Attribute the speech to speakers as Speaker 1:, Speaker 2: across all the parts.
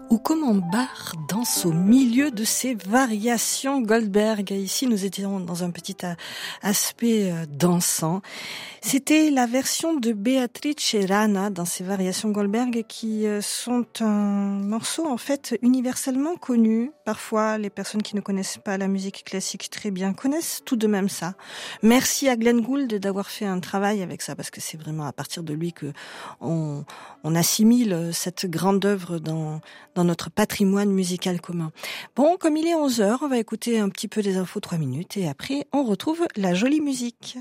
Speaker 1: ou comment Bach danse au milieu de ses variations Goldberg. Ici, nous étions dans un petit aspect dansant. C'était la version de Beatrice Rana dans ses variations Goldberg qui sont un morceau en fait universellement connu. Parfois, les personnes qui ne connaissent pas la musique classique très bien connaissent tout de même ça. Merci à Glenn Gould d'avoir fait un travail avec ça parce que c'est vraiment à partir de lui que on assimile cette grande œuvre dans notre patrimoine musical commun. Bon, comme il est 11h, on va écouter un petit peu des infos 3 minutes et après on retrouve la jolie musique.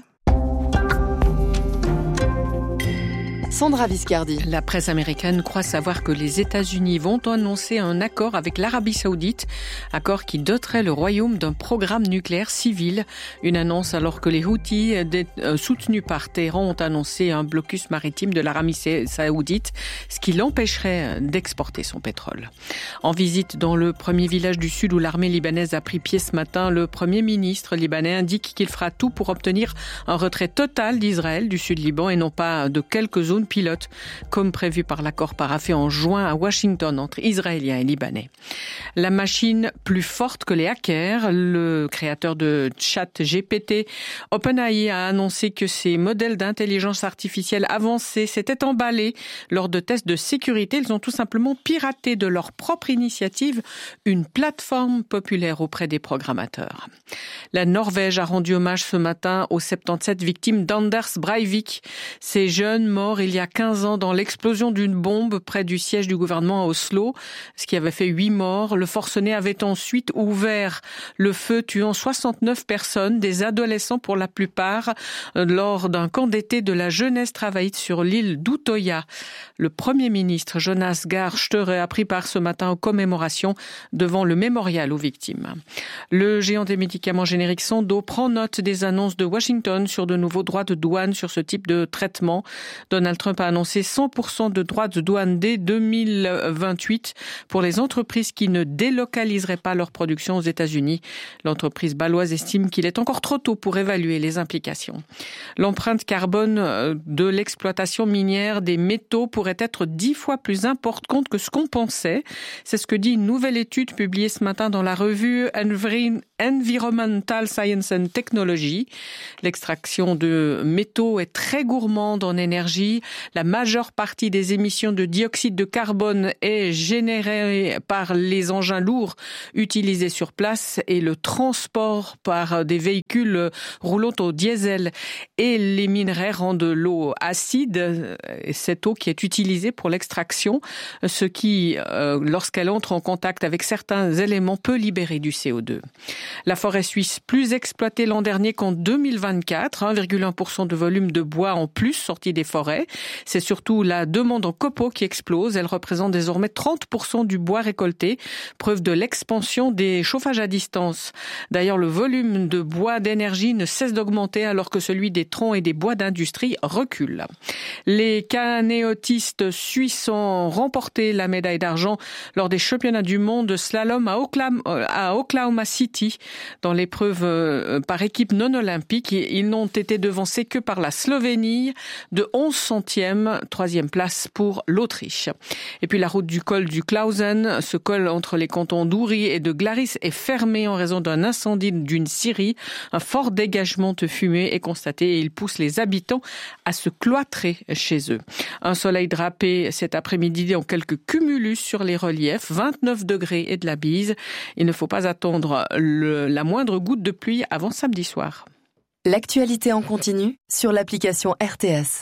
Speaker 2: Sandra Viscardi.
Speaker 3: La presse américaine croit savoir que les États-Unis vont annoncer un accord avec l'Arabie Saoudite, accord qui doterait le royaume d'un programme nucléaire civil. Une annonce alors que les Houthis, soutenus par Téhéran, ont annoncé un blocus maritime de l'Arabie Saoudite, ce qui l'empêcherait d'exporter son pétrole. En visite dans le premier village du Sud où l'armée libanaise a pris pied ce matin, le Premier ministre libanais indique qu'il fera tout pour obtenir un retrait total d'Israël du Sud-Liban et non pas de quelques zones pilote, comme prévu par l'accord paraphé en juin à Washington entre Israéliens et Libanais. La machine plus forte que les hackers, le créateur de ChatGPT, OpenAI a annoncé que ses modèles d'intelligence artificielle avancés s'étaient emballés lors de tests de sécurité. Ils ont tout simplement piraté de leur propre initiative une plateforme populaire auprès des programmateurs. La Norvège a rendu hommage ce matin aux 77 victimes d'Anders Breivik. Ces jeunes morts il y a 15 ans dans l'explosion d'une bombe près du siège du gouvernement à Oslo, ce qui avait fait 8 morts. Le forcené avait ensuite ouvert le feu, tuant 69 personnes, des adolescents pour la plupart, lors d'un camp d'été de la jeunesse travaillite sur l'île d'Utoya. Le Premier ministre Jonas Gahr Støre a pris part ce matin aux commémorations devant le mémorial aux victimes. Le géant des médicaments génériques Sandoz prend note des annonces de Washington sur de nouveaux droits de douane sur ce type de traitement. Donald Trump a annoncé 100% de droits de douane dès 2028 pour les entreprises qui ne délocaliseraient pas leur production aux États-Unis. L'entreprise bâloise estime qu'il est encore trop tôt pour évaluer les implications. L'empreinte carbone de l'exploitation minière des métaux pourrait être 10 fois plus importante que ce qu'on pensait. C'est ce que dit une nouvelle étude publiée ce matin dans la revue Environmental Science and Technology. L'extraction de métaux est très gourmande en énergie. La majeure partie des émissions de dioxyde de carbone est générée par les engins lourds utilisés sur place et le transport par des véhicules roulant au diesel. Et les minerais rendent l'eau acide, cette eau qui est utilisée pour l'extraction, ce qui, lorsqu'elle entre en contact avec certains éléments, peut libérer du CO2. La forêt suisse plus exploitée l'an dernier qu'en 2024, 1,1% de volume de bois en plus sorti des forêts. C'est surtout la demande en copeaux qui explose. Elle représente désormais 30% du bois récolté, preuve de l'expansion des chauffages à distance. D'ailleurs, le volume de bois d'énergie ne cesse d'augmenter alors que celui des troncs et des bois d'industrie recule. Les canotistes suisses ont remporté la médaille d'argent lors des championnats du monde de slalom à Oklahoma City. Dans l'épreuve par équipe non olympique, ils n'ont été devancés que par la Slovénie de 11 centièmes, 3e place pour l'Autriche. Et puis la route du col du Klausen, ce col entre les cantons d'Uri et de Glaris est fermé en raison d'un incendie d'une scierie. Un fort dégagement de fumée est constaté et il pousse les habitants à se cloîtrer chez eux. Un soleil drapé cet après-midi en quelques cumulus sur les reliefs, 29 degrés et de la bise. Il ne faut pas attendre la moindre goutte de pluie avant samedi soir.
Speaker 2: L'actualité en continu sur l'application RTS.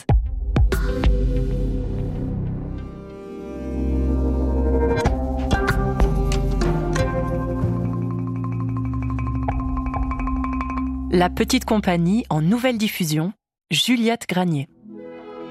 Speaker 4: La petite compagnie en nouvelle diffusion, Juliette Granier.